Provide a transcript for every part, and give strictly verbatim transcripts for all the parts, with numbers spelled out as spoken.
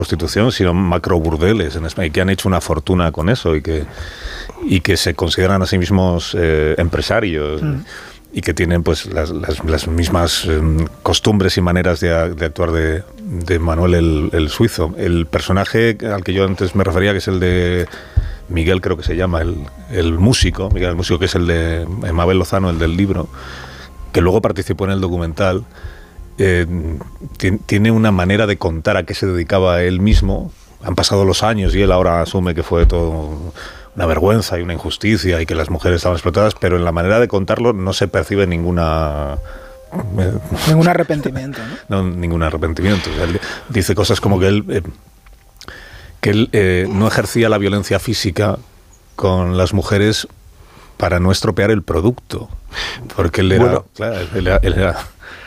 prostitución, sino macroburdeles en España, y que han hecho una fortuna con eso y que, y que se consideran a sí mismos eh, empresarios mm. y que tienen pues las, las, las mismas eh, costumbres y maneras de, de actuar de, de Manuel el, el Suizo. El personaje al que yo antes me refería, que es el de Miguel, creo que se llama, el, el músico, Miguel el músico, que es el de Mabel Lozano, el del libro, que luego participó en el documental. Eh, tiene una manera de contar a qué se dedicaba él mismo. Han pasado los años y él ahora asume que fue todo una vergüenza y una injusticia y que las mujeres estaban explotadas, pero en la manera de contarlo no se percibe ninguna... Ningún arrepentimiento, ¿no? No, ningún arrepentimiento. O sea, él dice cosas como que él, eh, que él eh, no ejercía la violencia física con las mujeres para no estropear el producto, porque él era... Bueno, claro, él era, él era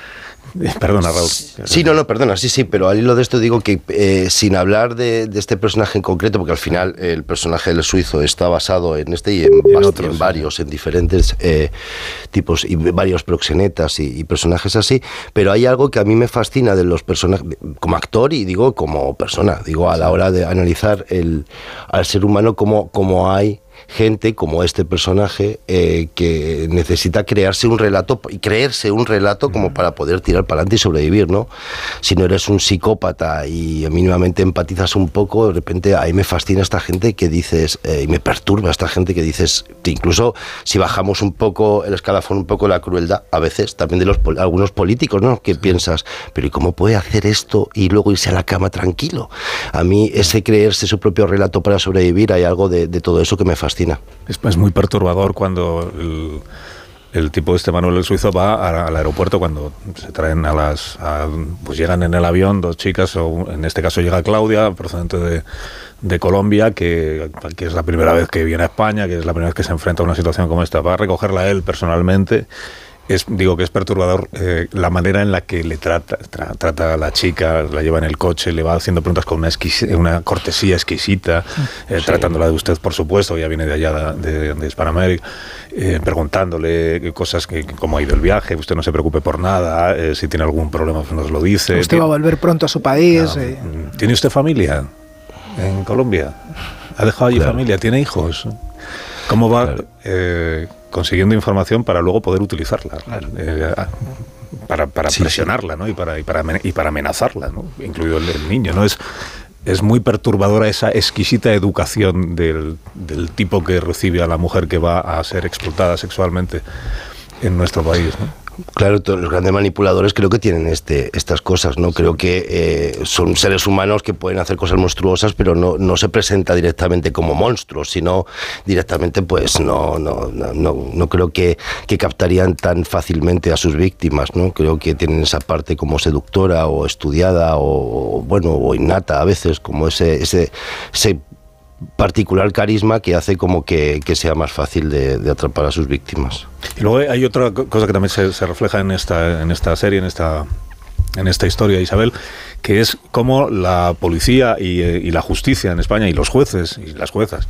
Perdona, Raúl. Sí, no, no, perdona, sí, sí, pero al hilo de esto digo que eh, sin hablar de, de este personaje en concreto, porque al final el personaje del suizo está basado en este y en, en, bast- otros, en varios, sí. en diferentes eh, tipos y varios proxenetas y, y personajes así, pero hay algo que a mí me fascina de los personajes, como actor y digo como persona, digo a la hora de analizar el, al ser humano, como, como hay gente como este personaje eh, que necesita crearse un relato y creerse un relato como para poder tirar para adelante y sobrevivir, ¿no? Si no eres un psicópata y mínimamente empatizas un poco, de repente ahí me fascina esta gente que dices, eh, y me perturba esta gente que dices, que incluso si bajamos un poco el escalafón, un poco la crueldad, a veces también de los algunos políticos, ¿no? Que sí. piensas, pero ¿y cómo puede hacer esto y luego irse a la cama tranquilo? A mí ese creerse su propio relato para sobrevivir, hay algo de, de todo eso que me fascina. Es, es muy perturbador cuando el, el tipo este Manuel el Suizo va a, al aeropuerto, cuando se traen a las... A, pues llegan en el avión dos chicas, o en este caso llega Claudia, procedente de, de Colombia, que, que es la primera vez que viene a España, que es la primera vez que se enfrenta a una situación como esta. Va a recogerla él personalmente. Es, digo que es perturbador eh, la manera en la que le trata, tra, trata a la chica, la lleva en el coche, le va haciendo preguntas con una, exquis- una cortesía exquisita, eh, sí. tratándola de usted, por supuesto, ya viene de allá de, de Hispanoamérica, eh, preguntándole cosas que, cómo ha ido el viaje, usted no se preocupe por nada, eh, si tiene algún problema pues nos lo dice. Usted va a volver pronto a su país. No, eh. ¿Tiene usted familia en Colombia? ¿Ha dejado allí claro. familia? ¿Tiene hijos? ¿Cómo va claro. eh, consiguiendo información para luego poder utilizarla? Claro. Eh, para para sí, presionarla, sí. ¿no? Y para, y, para, y para amenazarla, ¿no? Incluido el, el niño, ¿no? Es, es muy perturbadora esa exquisita educación del, del tipo que recibe a la mujer que va a ser explotada sexualmente en nuestro país, ¿no? Claro, todos los grandes manipuladores creo que tienen este, estas cosas, ¿no? Creo que eh, son seres humanos que pueden hacer cosas monstruosas, pero no, no se presenta directamente como monstruos, sino directamente, pues no, no, no, no, no creo que, que captarían tan fácilmente a sus víctimas, ¿no? Creo que tienen esa parte como seductora o estudiada o, bueno, o innata a veces, como ese, ese, ese particular carisma que hace como que, que sea más fácil de, de atrapar a sus víctimas. Y luego hay otra cosa que también se, se refleja en esta, en esta serie, en esta, en esta historia, Isabel, que es cómo la policía y, y la justicia en España, y los jueces y las juezas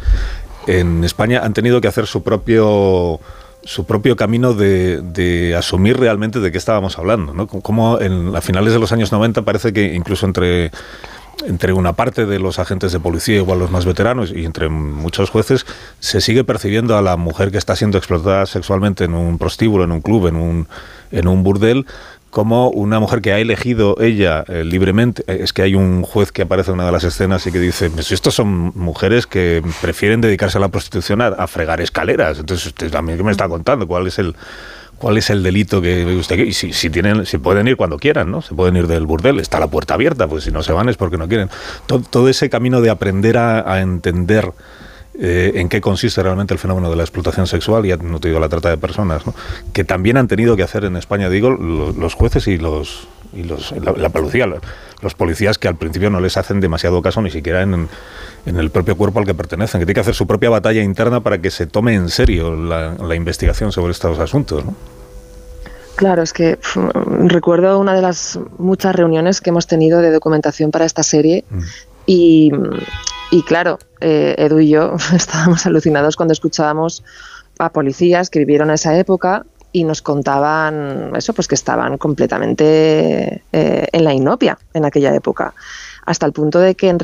en España han tenido que hacer su propio su propio camino de, de asumir realmente de qué estábamos hablando, ¿no? Como en, a finales de los años noventa parece que incluso entre entre una parte de los agentes de policía, igual los más veteranos, y entre muchos jueces, se sigue percibiendo a la mujer que está siendo explotada sexualmente en un prostíbulo, en un club, en un, en un burdel, como una mujer que ha elegido ella eh, libremente. Es que hay un juez que aparece en una de las escenas y que dice, pues estos son mujeres que prefieren dedicarse a la prostitución a, a fregar escaleras. Entonces, usted a mí, ¿qué me está contando? ¿Cuál es el... ¿Cuál es el delito que usted y si, si tienen, si pueden ir cuando quieran, ¿no? Se pueden ir del burdel, está la puerta abierta, pues si no se van es porque no quieren. Todo, todo ese camino de aprender a, a entender eh, en qué consiste realmente el fenómeno de la explotación sexual, ya no te digo la trata de personas, ¿no? Que también han tenido que hacer en España, digo, los, los jueces y los y los la, la policía, los policías que al principio no les hacen demasiado caso ni siquiera en, en el propio cuerpo al que pertenecen, que tiene que hacer su propia batalla interna para que se tome en serio la, la investigación sobre estos asuntos, ¿no? Claro, es que pf, recuerdo una de las muchas reuniones que hemos tenido de documentación para esta serie mm. y, y claro, eh, Edu y yo estábamos alucinados cuando escuchábamos a policías que vivieron esa época y nos contaban eso, pues que estaban completamente eh, en la inopia en aquella época. hasta el punto de que en